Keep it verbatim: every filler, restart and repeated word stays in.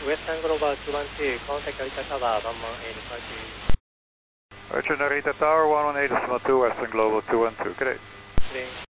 Western Global two one two, contact Narita Tower one one eight five two. Roger, Narita Tower one one eight two, Western Global two one two, good day. Good day.